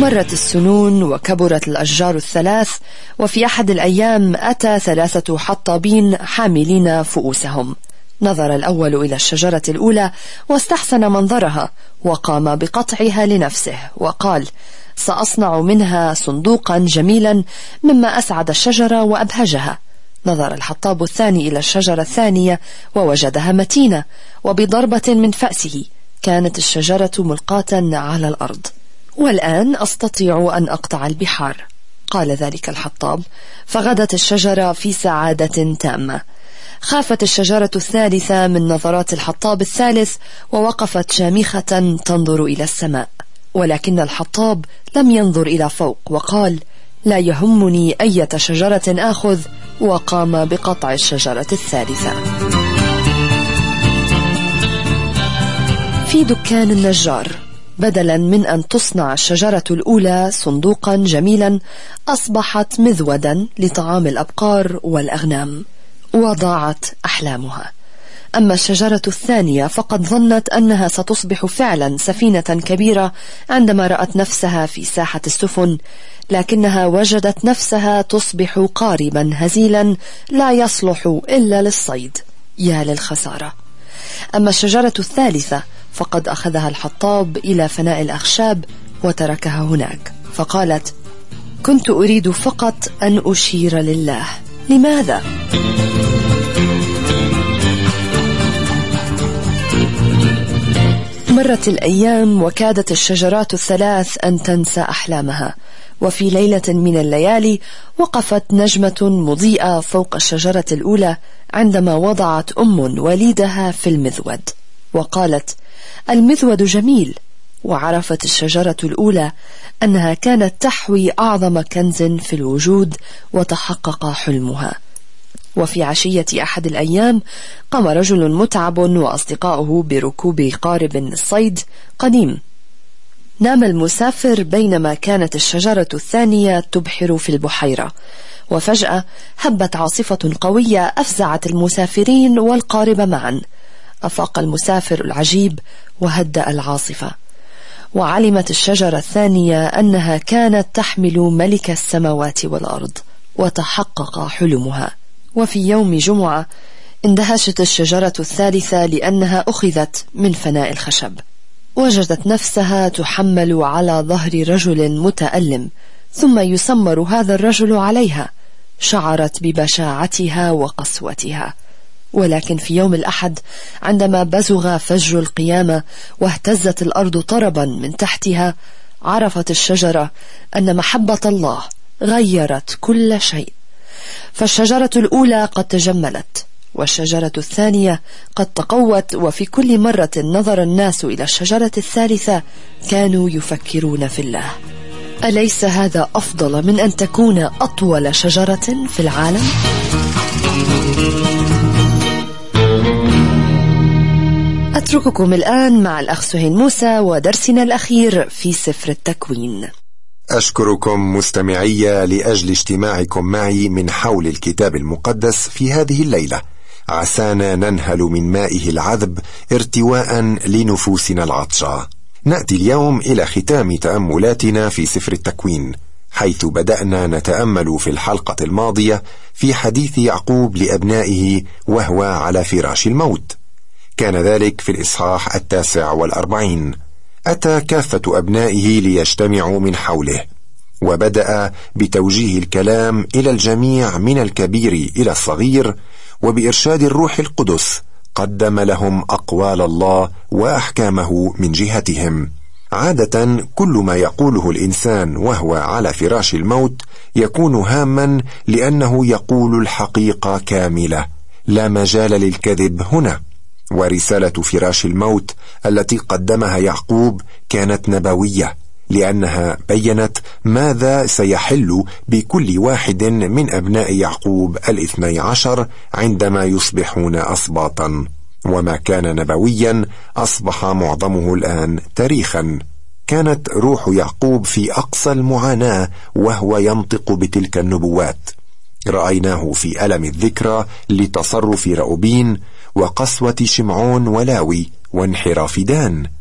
مرت السنون وكبرت الأشجار الثلاث، وفي أحد الأيام أتى 3 حطابين حاملين فؤوسهم. نظر الأول إلى الشجرة الأولى واستحسن منظرها، وقام بقطعها لنفسه وقال: سأصنع منها صندوقا جميلا مما أسعد الشجرة وأبهجها. نظر الحطاب الثاني إلى الشجرة الثانية ووجدها متينة، وبضربة من فأسه كانت الشجرة ملقاة على الأرض. والآن أستطيع أن أقطع البحار، قال ذلك الحطاب، فغدت الشجرة في سعادة تامة. خافت الشجرة الثالثة من نظرات الحطاب الثالث، ووقفت شامخة تنظر إلى السماء، ولكن الحطاب لم ينظر إلى فوق وقال: لا يهمني أية شجرة آخذ، وقام بقطع الشجرة الثالثة. في دكان النجار، بدلا من أن تصنع الشجرة الأولى صندوقا جميلا، أصبحت مذودا لطعام الأبقار والأغنام، وضاعت أحلامها. أما الشجرة الثانية فقد ظنت أنها ستصبح فعلا سفينة كبيرة عندما رأت نفسها في ساحة السفن، لكنها وجدت نفسها تصبح قاربا هزيلا لا يصلح إلا للصيد. يا للخسارة! أما الشجرة الثالثة فقد أخذها الحطاب إلى فناء الأخشاب وتركها هناك، فقالت: كنت أريد فقط أن أشير لله، لماذا؟ مرت الأيام وكادت الشجرات الثلاث أن تنسى أحلامها، وفي ليلة من الليالي وقفت نجمة مضيئة فوق الشجرة الأولى عندما وضعت وليدها في المذود، وقالت: المذود جميل. وعرفت الشجرة الأولى أنها كانت تحوي أعظم كنز في الوجود، وتحقق حلمها. وفي عشية أحد الأيام قام رجل متعب وأصدقاؤه بركوب قارب للصيد قديم. نام المسافر بينما كانت الشجرة الثانية تبحر في البحيرة، وفجأة هبت عاصفة قوية أفزعت المسافرين والقارب معا. أفاق المسافر العجيب وهدأ العاصفة، وعلمت الشجرة الثانية أنها كانت تحمل ملك السماوات والأرض، وتحقق حلمها. وفي يوم جمعة اندهشت الشجرة الثالثة لأنها أخذت من فناء الخشب، وجدت نفسها تحمل على ظهر رجل متألم، ثم يسمر هذا الرجل عليها. شعرت ببشاعتها وقسوتها. ولكن في يوم الأحد عندما بزغ فجر القيامة واهتزت الأرض طربا من تحتها، عرفت الشجرة أن محبة الله غيرت كل شيء. فالشجرة الأولى قد تجملت، والشجرة الثانية قد تقوت، وفي كل مرة نظر الناس إلى الشجرة الثالثة كانوا يفكرون في الله: أليس هذا أفضل من أن تكون أطول شجرة في العالم؟ أترككم الآن مع الأخ سهيل موسى ودرسنا الأخير في سفر التكوين. أشكركم مستمعي لأجل اجتماعكم معي من حول الكتاب المقدس في هذه الليلة، عسانا ننهل من مائه العذب ارتواء لنفوسنا العطشة. نأتي اليوم إلى ختام تأملاتنا في سفر التكوين، حيث بدأنا نتأمل في الحلقة الماضية في حديث يعقوب لأبنائه وهو على فراش الموت. كان ذلك في الإصحاح 49. أتى كافة أبنائه ليجتمعوا من حوله، وبدأ بتوجيه الكلام إلى الجميع من الكبير إلى الصغير، وبإرشاد الروح القدس قدم لهم أقوال الله وأحكامه من جهتهم. عادة كل ما يقوله الإنسان وهو على فراش الموت يكون هاما، لأنه يقول الحقيقة كاملة، لا مجال للكذب هنا. ورسالة فراش الموت التي قدمها يعقوب كانت نبوية، لأنها بيّنت ماذا سيحل بكل واحد من أبناء يعقوب 12 عندما يصبحون أسباطا. وما كان نبويا أصبح معظمه الآن تاريخا. كانت روح يعقوب في أقصى المعاناة وهو ينطق بتلك النبوات. رأيناه في ألم الذكرى لتصرف رأوبين، وقسوة شمعون ولاوي، وانحراف دان.